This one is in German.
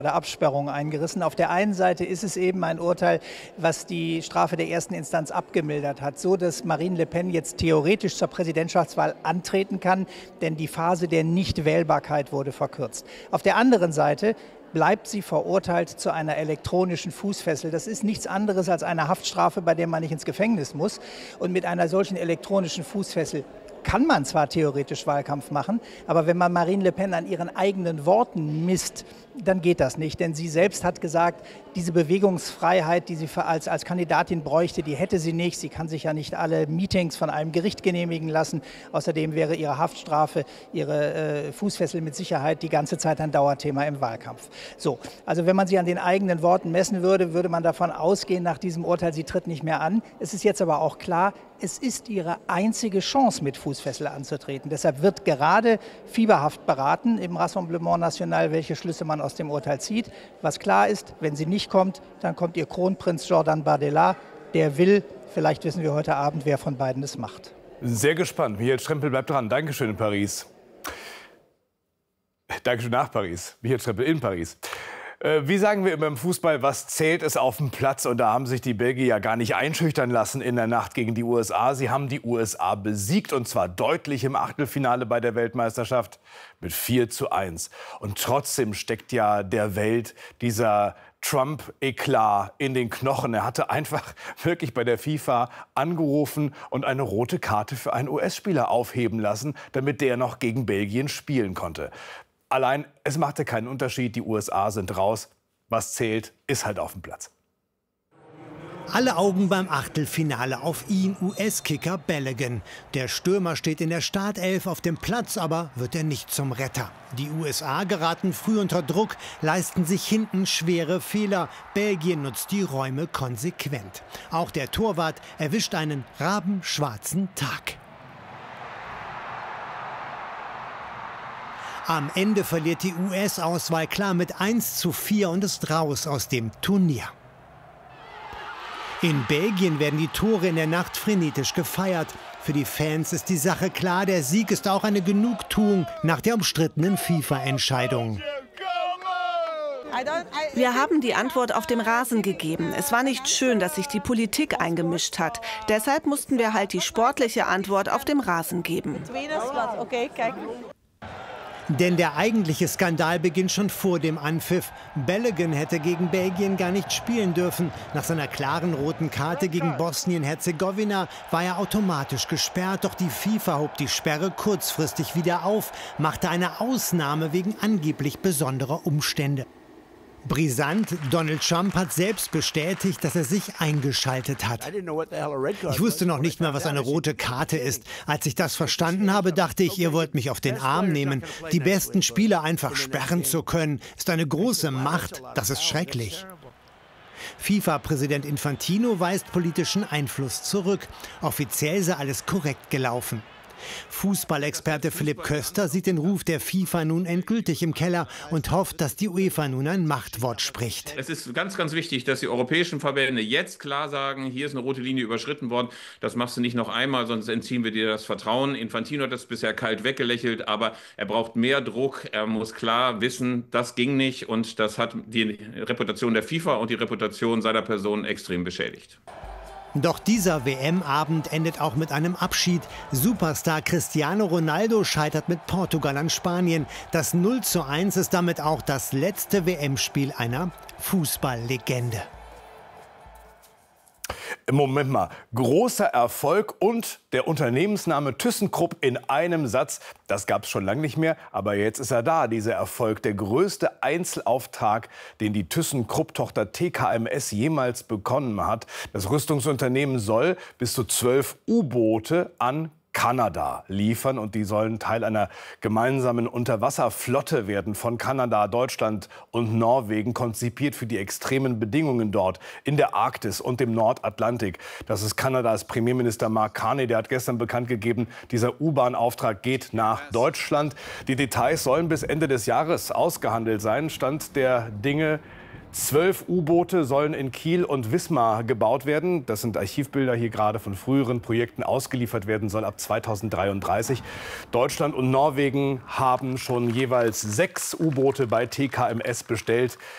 der Absperrung eingerissen. Auf der einen Seite ist es eben ein Urteil, was die Strafe der ersten Instanz abgemildert hat, so dass Marine Le Pen jetzt theoretisch zur Präsidentschaftswahl antreten kann, denn die Phase der Nichtwählbarkeit wurde verkürzt. Auf der anderen Seite bleibt sie verurteilt zu einer elektronischen Fußfessel. Das ist nichts anderes als eine Haftstrafe, bei der man nicht ins Gefängnis muss. Und mit einer solchen elektronischen Fußfessel kann man zwar theoretisch Wahlkampf machen, aber wenn man Marine Le Pen an ihren eigenen Worten misst, dann geht das nicht. Denn sie selbst hat gesagt, diese Bewegungsfreiheit, die sie als Kandidatin bräuchte, die hätte sie nicht. Sie kann sich ja nicht alle Meetings von einem Gericht genehmigen lassen. Außerdem wäre ihre Haftstrafe, ihre Fußfessel mit Sicherheit die ganze Zeit ein Dauerthema im Wahlkampf. So, also wenn man sie an den eigenen Worten messen würde, würde man davon ausgehen, nach diesem Urteil, sie tritt nicht mehr an. Es ist jetzt aber auch klar, es ist ihre einzige Chance, mit Fußfessel anzutreten. Deshalb wird gerade fieberhaft beraten im Rassemblement National, welche Schlüsse man aus dem Urteil zieht. Was klar ist, wenn sie nicht kommt, dann kommt ihr Kronprinz Jordan Bardella. Der will, vielleicht wissen wir heute Abend, wer von beiden es macht. Sehr gespannt. Michael Strempel bleibt dran. Dankeschön in Paris. Dankeschön nach Paris. Michael Strempel in Paris. Wie sagen wir immer im Fußball, was zählt, ist auf dem Platz. Und da haben sich die Belgier ja gar nicht einschüchtern lassen in der Nacht gegen die USA. Sie haben die USA besiegt, und zwar deutlich im Achtelfinale bei der Weltmeisterschaft mit 4:1. Und trotzdem steckt ja der Welt dieser Trump-Eklat in den Knochen. Er hatte einfach wirklich bei der FIFA angerufen und eine rote Karte für einen US-Spieler aufheben lassen, damit der noch gegen Belgien spielen konnte. Allein, es machte keinen Unterschied, die USA sind raus. Was zählt, ist halt auf dem Platz. Alle Augen beim Achtelfinale auf ihn, US-Kicker Balogun. Der Stürmer steht in der Startelf auf dem Platz, aber wird er nicht zum Retter. Die USA geraten früh unter Druck, leisten sich hinten schwere Fehler. Belgien nutzt die Räume konsequent. Auch der Torwart erwischt einen rabenschwarzen Tag. Am Ende verliert die US-Auswahl klar mit 1:4 und ist raus aus dem Turnier. In Belgien werden die Tore in der Nacht frenetisch gefeiert. Für die Fans ist die Sache klar, der Sieg ist auch eine Genugtuung nach der umstrittenen FIFA-Entscheidung. Wir haben die Antwort auf dem Rasen gegeben. Es war nicht schön, dass sich die Politik eingemischt hat. Deshalb mussten wir halt die sportliche Antwort auf dem Rasen geben. Denn der eigentliche Skandal beginnt schon vor dem Anpfiff. Balogun hätte gegen Belgien gar nicht spielen dürfen. Nach seiner klaren roten Karte gegen Bosnien-Herzegowina war er automatisch gesperrt. Doch die FIFA hob die Sperre kurzfristig wieder auf, machte eine Ausnahme wegen angeblich besonderer Umstände. Brisant, Donald Trump hat selbst bestätigt, dass er sich eingeschaltet hat. Ich wusste noch nicht mal, was eine rote Karte ist. Als ich das verstanden habe, dachte ich, ihr wollt mich auf den Arm nehmen. Die besten Spieler einfach sperren zu können, ist eine große Macht. Das ist schrecklich. FIFA-Präsident Infantino weist politischen Einfluss zurück. Offiziell sei alles korrekt gelaufen. Fußballexperte Philipp Köster sieht den Ruf der FIFA nun endgültig im Keller und hofft, dass die UEFA nun ein Machtwort spricht. Es ist ganz, ganz wichtig, dass die europäischen Verbände jetzt klar sagen, hier ist eine rote Linie überschritten worden. Das machst du nicht noch einmal, sonst entziehen wir dir das Vertrauen. Infantino hat das bisher kalt weggelächelt, aber er braucht mehr Druck. Er muss klar wissen, das ging nicht, und das hat die Reputation der FIFA und die Reputation seiner Person extrem beschädigt. Doch dieser WM-Abend endet auch mit einem Abschied. Superstar Cristiano Ronaldo scheitert mit Portugal an Spanien. Das 0:1 ist damit auch das letzte WM-Spiel einer Fußballlegende. Moment mal, großer Erfolg und der Unternehmensname ThyssenKrupp in einem Satz. Das gab es schon lange nicht mehr, aber jetzt ist er da, dieser Erfolg. Der größte Einzelauftrag, den die ThyssenKrupp-Tochter TKMS jemals bekommen hat. Das Rüstungsunternehmen soll bis zu 12 U-Boote an Kanada liefern, und die sollen Teil einer gemeinsamen Unterwasserflotte werden von Kanada, Deutschland und Norwegen, konzipiert für die extremen Bedingungen dort in der Arktis und dem Nordatlantik. Das ist Kanadas Premierminister Mark Carney, der hat gestern bekannt gegeben, dieser U-Bahn-Auftrag geht nach Deutschland. Die Details sollen bis Ende des Jahres ausgehandelt sein. Stand der Dinge: 12 U-Boote sollen in Kiel und Wismar gebaut werden. Das sind Archivbilder hier gerade von früheren Projekten. Ausgeliefert werden soll ab 2033. Deutschland und Norwegen haben schon jeweils 6 U-Boote bei TKMS bestellt.